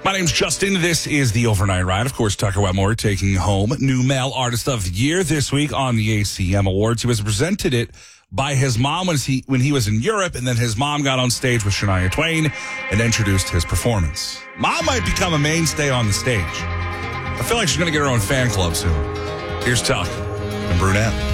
My name's Justin. This is the Overnight Ride. Of course, Tucker Wetmore taking home New Male Artist of the Year this week on the ACM Awards. He was presented it by his mom when he was in Europe, and then his mom got on stage with Shania Twain and introduced his performance. Mom might become a mainstay on the stage. I feel like she's going to get her own fan club soon. Here's Tuck and Brunette.